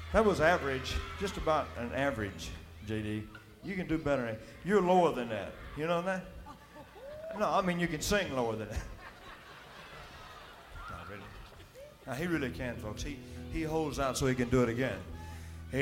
That was average, just about an average, JD. You can do better than that. You're lower than that. You know that? No, I mean you can sing lower than that. Not really. Now he really can, folks. He holds out so he can do it again.